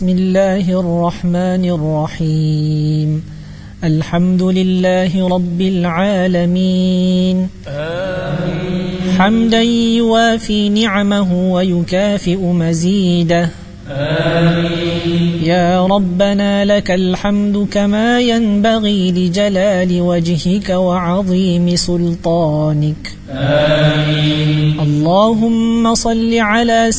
بسم الله الرحمن الرحيم. الحمد لله رب العالمين. آمين. حمدا يوافي نعمه ويكافئ مزيده. آمين. يا ربنا لك الحمد كما ينبغي لجلال وجهك وعظيم سلطانك. آمين. اللهم صل على